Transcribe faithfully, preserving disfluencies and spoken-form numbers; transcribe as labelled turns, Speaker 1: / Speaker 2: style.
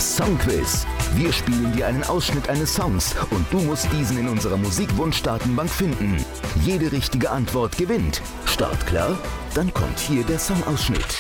Speaker 1: Das Songquiz. Wir spielen dir einen Ausschnitt eines Songs und du musst diesen in unserer Musikwunschdatenbank finden. Jede richtige Antwort gewinnt. Start klar? Dann kommt hier der Songausschnitt.